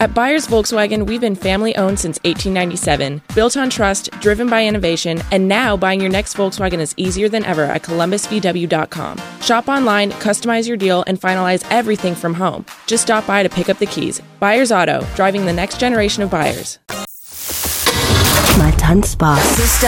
At Byers Volkswagen, we've been family-owned since 1897, built on trust, driven by innovation, and now buying your next Volkswagen is easier than ever at columbusvw.com. Shop online, customize your deal, and finalize everything from home. Just stop by to pick up the keys. Byers Auto, driving the next generation of buyers. My Tanzbar.